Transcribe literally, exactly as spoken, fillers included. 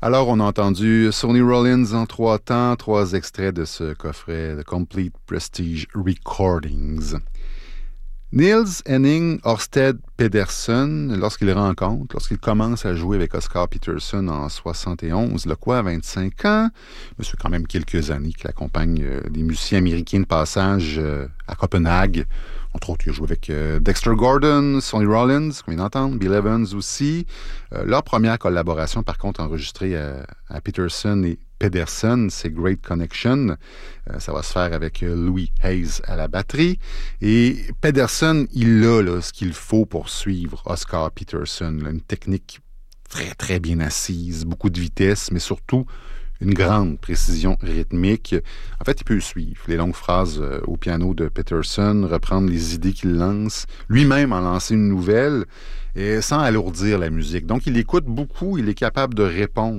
Alors, on a entendu Sonny Rollins en trois temps, trois extraits de ce coffret The Complete Prestige Recordings. Niels Henning Ørsted Pedersen, lorsqu'il rencontre, lorsqu'il commence à jouer avec Oscar Peterson en soixante et onze, le quoi, à vingt-cinq ans, mais c'est quand même quelques années qu'il accompagne euh, des musiciens américains de passage euh, à Copenhague. Entre autres, il a joué avec euh, Dexter Gordon, Sonny Rollins, qu'on vient d'entendre, Bill Evans aussi. Euh, leur première collaboration, par contre, enregistrée à, à Peterson et Pedersen, c'est Great Connection. Euh, ça va se faire avec euh, Louis Hayes à la batterie. Et Pedersen, il a là, ce qu'il faut pour suivre Oscar Peterson. Là, une technique très, très bien assise, beaucoup de vitesse, mais surtout une grande précision rythmique. En fait, il peut suivre les longues phrases euh, au piano de Peterson, reprendre les idées qu'il lance, lui-même en lancer une nouvelle, et sans alourdir la musique. Donc, il écoute beaucoup, il est capable de répondre